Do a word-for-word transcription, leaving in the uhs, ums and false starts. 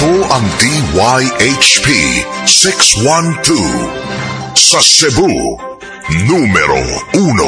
Ito ang D Y H P six one two sa Cebu, numero uno.